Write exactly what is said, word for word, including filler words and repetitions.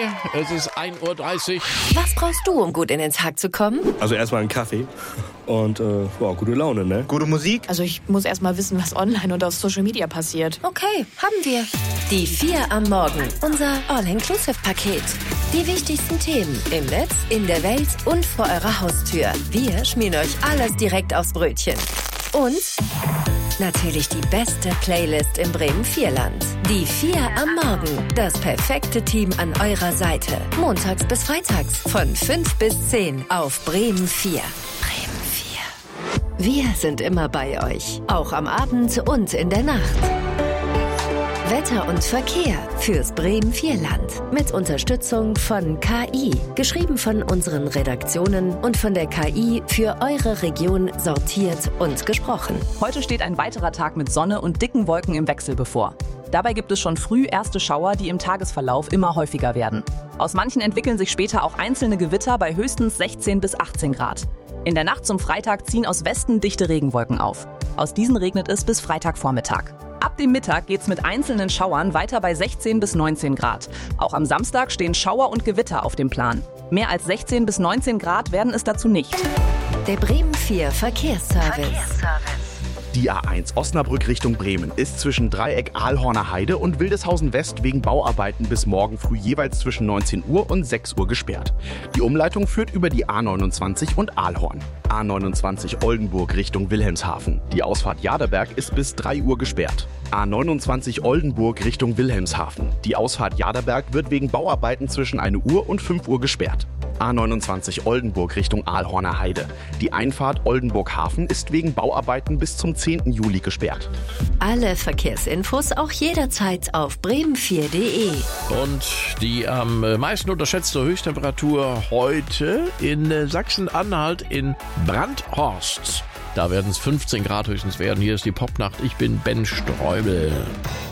Es ist ein Uhr dreißig. Was brauchst du, um gut in den Tag zu kommen? Also erstmal einen Kaffee und äh, wow, gute Laune, ne? Gute Musik? Also ich muss erstmal wissen, was online und auf Social Media passiert. Okay, haben wir. Die vier am Morgen. Unser All-Inclusive-Paket. Die wichtigsten Themen im Netz, in der Welt und vor eurer Haustür. Wir schmieren euch alles direkt aufs Brötchen. Und natürlich die beste Playlist im Bremen-Vierland. Die vier am Morgen. Das perfekte Team an eurer Seite. Montags bis freitags von fünf bis zehn auf Bremen vier. Bremen vier. Wir sind immer bei euch. Auch am Abend und in der Nacht. Wetter und Verkehr fürs Bremen-Vierland. Mit Unterstützung von K I. Geschrieben von unseren Redaktionen und von der K I für eure Region sortiert und gesprochen. Heute steht ein weiterer Tag mit Sonne und dicken Wolken im Wechsel bevor. Dabei gibt es schon früh erste Schauer, die im Tagesverlauf immer häufiger werden. Aus manchen entwickeln sich später auch einzelne Gewitter bei höchstens sechzehn bis achtzehn Grad. In der Nacht zum Freitag ziehen aus Westen dichte Regenwolken auf. Aus diesen regnet es bis Freitagvormittag. Ab dem Mittag geht's mit einzelnen Schauern weiter bei sechzehn bis neunzehn Grad. Auch am Samstag stehen Schauer und Gewitter auf dem Plan. Mehr als sechzehn bis neunzehn Grad werden es dazu nicht. Der Bremen vier Verkehrsservice. Verkehrsservice. Die A eins Osnabrück Richtung Bremen ist zwischen Dreieck Ahlhorner Heide und Wildeshausen West wegen Bauarbeiten bis morgen früh jeweils zwischen neunzehn Uhr und sechs Uhr gesperrt. Die Umleitung führt über die A neunundzwanzig und Ahlhorn. A neunundzwanzig Oldenburg Richtung Wilhelmshaven. Die Ausfahrt Jaderberg ist bis drei Uhr gesperrt. A neunundzwanzig Oldenburg Richtung Wilhelmshaven. Die Ausfahrt Jaderberg wird wegen Bauarbeiten zwischen eine Uhr und fünf Uhr gesperrt. A neunundzwanzig Oldenburg Richtung Ahlhorner Heide. Die Einfahrt Oldenburg Hafen ist wegen Bauarbeiten bis zum zehnten Juli gesperrt. Alle Verkehrsinfos auch jederzeit auf bremen vier punkt de. Und die am meisten unterschätzte Höchsttemperatur heute in Sachsen-Anhalt in Brandhorst. Da werden es fünfzehn Grad höchstens werden. Hier ist die Popnacht. Ich bin Ben Streubel.